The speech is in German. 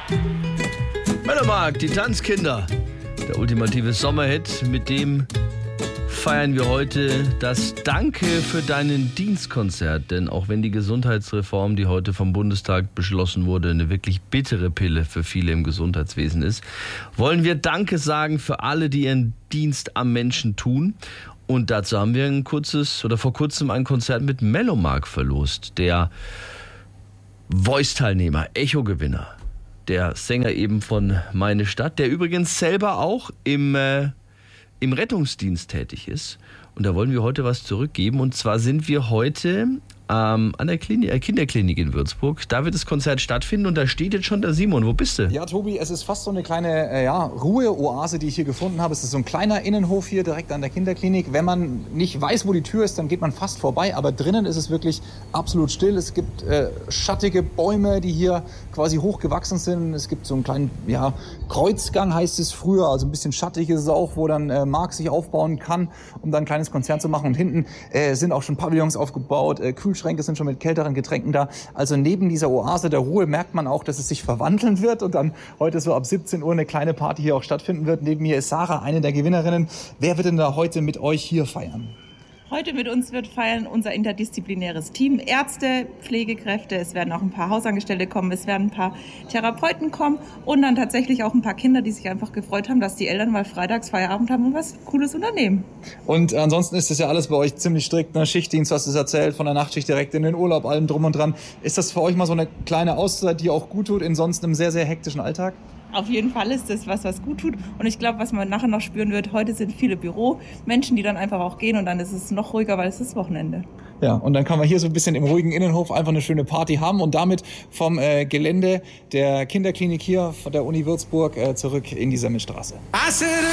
Mellomarkt, die Tanzkinder. Der ultimative Sommerhit, mit dem feiern wir heute das Danke für deinen Dienstkonzert. Denn auch wenn die Gesundheitsreform, die heute vom Bundestag beschlossen wurde, eine wirklich bittere Pille für viele im Gesundheitswesen ist, wollen wir Danke sagen für alle, die ihren Dienst am Menschen tun. Und dazu haben wir vor kurzem ein Konzert mit Mellomarkt verlost. Der Voice-Teilnehmer, Echo-Gewinner, der Sänger eben von Meine Stadt, der übrigens selber auch im Rettungsdienst tätig ist. Und da wollen wir heute was zurückgeben. Und zwar sind wir heute an der Kinderklinik in Würzburg. Da wird das Konzert stattfinden und da steht jetzt schon der Simon. Wo bist du? Ja, Tobi, es ist fast so eine kleine Ruheoase, die ich hier gefunden habe. Es ist so ein kleiner Innenhof hier direkt an der Kinderklinik. Wenn man nicht weiß, wo die Tür ist, dann geht man fast vorbei. Aber drinnen ist es wirklich absolut still. Es gibt schattige Bäume, die hier quasi hochgewachsen sind. Es gibt so einen kleinen Kreuzgang, heißt es früher. Also ein bisschen schattig ist es auch, wo dann Marc sich aufbauen kann, um dann ein kleines Konzert zu machen. Und hinten sind auch schon Pavillons aufgebaut, Kühlschränke sind schon mit kälteren Getränken da. Also neben dieser Oase der Ruhe merkt man auch, dass es sich verwandeln wird und dann heute so ab 17 Uhr eine kleine Party hier auch stattfinden wird. Neben mir ist Sarah, eine der Gewinnerinnen. Wer wird denn da heute mit euch hier feiern? Heute mit uns wird feiern unser interdisziplinäres Team, Ärzte, Pflegekräfte, es werden auch ein paar Hausangestellte kommen, es werden ein paar Therapeuten kommen und dann tatsächlich auch ein paar Kinder, die sich einfach gefreut haben, dass die Eltern mal freitags Feierabend haben und was Cooles unternehmen. Und ansonsten ist das ja alles bei euch ziemlich strikt, ne? Schichtdienst, was du erzählt, von der Nachtschicht direkt in den Urlaub, allem drum und dran. Ist das für euch mal so eine kleine Auszeit, die auch gut tut in sonst einem sehr, sehr hektischen Alltag? Auf jeden Fall ist das was gut tut. Und ich glaube, was man nachher noch spüren wird, heute sind viele Büromenschen, die dann einfach auch gehen und dann ist es noch ruhiger, weil es ist Wochenende. Ja, und dann kann man hier so ein bisschen im ruhigen Innenhof einfach eine schöne Party haben und damit vom Gelände der Kinderklinik hier von der Uni Würzburg zurück in die Semmelstraße.